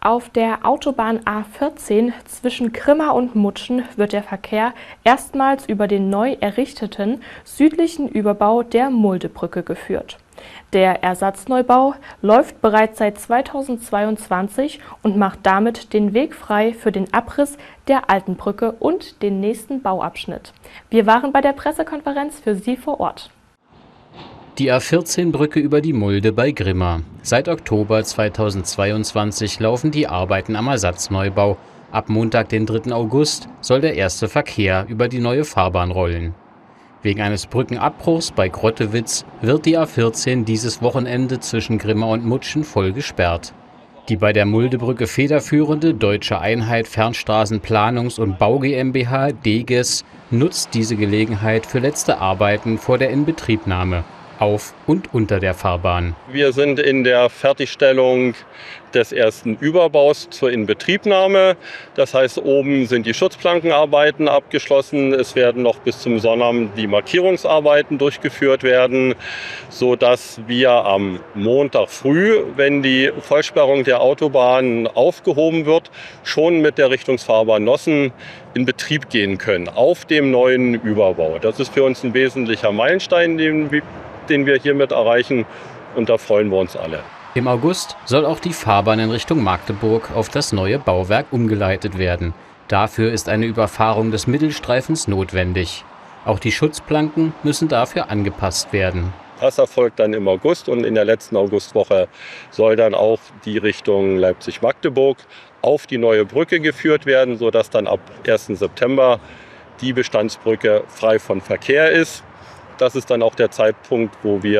Auf der Autobahn A14 zwischen Grimma und Mutschen wird der Verkehr erstmals über den neu errichteten südlichen Überbau der Muldebrücke geführt. Der Ersatzneubau läuft bereits seit 2022 und macht damit den Weg frei für den Abriss der alten Brücke und den nächsten Bauabschnitt. Wir waren bei der Pressekonferenz für Sie vor Ort. Die A14-Brücke über die Mulde bei Grimma. Seit Oktober 2022 laufen die Arbeiten am Ersatzneubau. Ab Montag, den 3. August, soll der erste Verkehr über die neue Fahrbahn rollen. Wegen eines Brückenabbruchs bei Grottewitz wird die A14 dieses Wochenende zwischen Grimma und Mutschen voll gesperrt. Die bei der Muldebrücke federführende Deutsche Einheit Fernstraßenplanungs- und Bau GmbH (DEGES) nutzt diese Gelegenheit für letzte Arbeiten vor der Inbetriebnahme auf und unter der Fahrbahn. Wir sind in der Fertigstellung des ersten Überbaus zur Inbetriebnahme. Das heißt, oben sind die Schutzplankenarbeiten abgeschlossen. Es werden noch bis zum Sonnabend die Markierungsarbeiten durchgeführt werden, sodass wir am Montag früh, wenn die Vollsperrung der Autobahn aufgehoben wird, schon mit der Richtungsfahrbahn Nossen in Betrieb gehen können auf dem neuen Überbau. Das ist für uns ein wesentlicher Meilenstein, den wir hiermit erreichen, und da freuen wir uns alle. Im August soll auch die Fahrbahn in Richtung Magdeburg auf das neue Bauwerk umgeleitet werden. Dafür ist eine Überfahrung des Mittelstreifens notwendig. Auch die Schutzplanken müssen dafür angepasst werden. Das erfolgt dann im August, und in der letzten Augustwoche soll dann auch die Richtung Leipzig-Magdeburg auf die neue Brücke geführt werden, sodass dann ab 1. September die Bestandsbrücke frei von Verkehr ist. Das ist dann auch der Zeitpunkt, wo wir